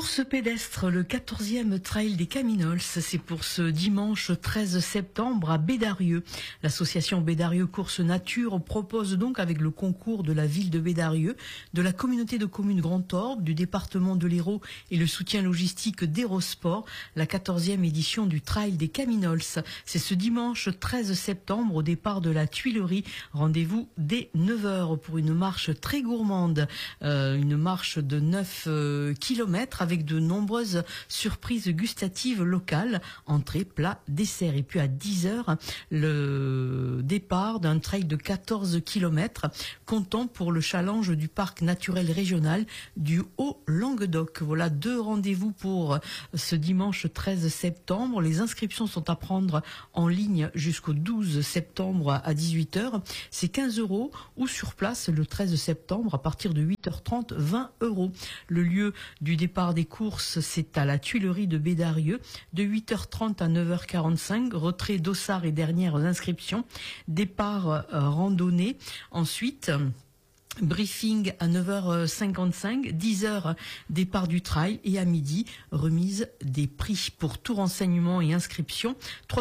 Course pédestre, le 14e trail des Caminols, c'est pour ce dimanche 13 septembre à Bédarieux. L'association Bédarieux Course Nature propose donc, avec le concours de la ville de Bédarieux, de la communauté de communes Grand Orbe, du département de l'Hérault et le soutien logistique d'Hérosport, la 14e édition du trail des Caminols. C'est ce dimanche 13 septembre au départ de la Tuilerie. Rendez-vous dès 9h pour une marche très gourmande, une marche de 9 km avec de nombreuses surprises gustatives locales, entrées, plats, desserts. Et puis à 10h, le départ d'un trail de 14 km, comptant pour le challenge du parc naturel régional du Haut-Languedoc. Voilà 2 rendez-vous pour ce dimanche 13 septembre. Les inscriptions sont à prendre en ligne jusqu'au 12 septembre à 18h. C'est 15 € ou sur place le 13 septembre à partir de 8h30, 20 €. Le lieu du départ des courses, c'est à la Tuilerie de Bédarieux, de 8h30 à 9h45, retrait dossard et dernières inscriptions, départ randonnée, ensuite briefing à 9h55, 10h départ du trail et à midi remise des prix. Pour tout renseignement et inscription,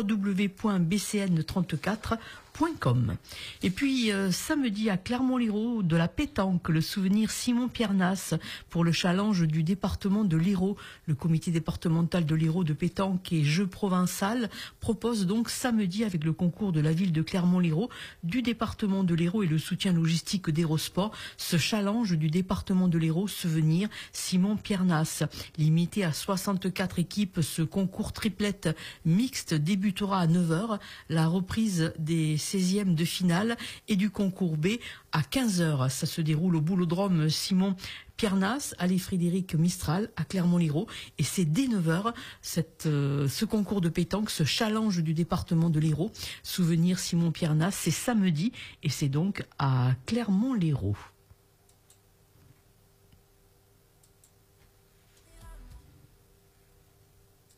www.bcn34.com. Et puis samedi à Clermont-Lérault, de la pétanque, le souvenir Simon Piernas pour le challenge du département de l'Hérault. Le comité départemental de l'Hérault de pétanque et jeux provençal propose donc samedi, avec le concours de la ville de Clermont-Lérault, du département de l'Hérault et le soutien logistique d'Hérosport, ce challenge du département de l'Hérault souvenir Simon Piernas. Limité à 64 équipes, ce concours triplette mixte débutera à 9h, la reprise des 16e de finale et du concours B à 15h. Ça se déroule au boulodrome Simon Piernas, allée Frédéric Mistral à Clermont-Lérault, et c'est dès 9h ce concours de pétanque, ce challenge du département de l'Hérault, souvenir Simon Piernas, c'est samedi et c'est donc à Clermont-Lérault.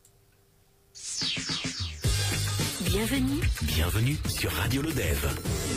Bienvenue sur Radio Lodève.